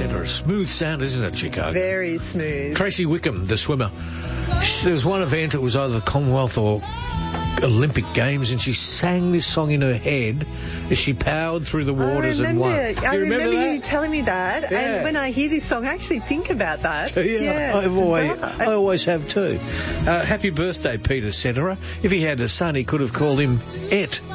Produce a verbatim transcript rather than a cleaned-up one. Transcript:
Centre. Smooth sound, isn't it, Chicago? Very smooth. Tracy Wickham, the swimmer. There was one event, it was either the Commonwealth or Olympic Games, and she sang this song in her head as she powered through the waters I remember, and won. I you remember, remember that? you telling me that, Yeah. and when I hear this song, I actually think about that. Yeah, yeah. I've always, Oh, I always have too. Uh, happy birthday, Peter Cetera. If he had a son, he could have called him Et.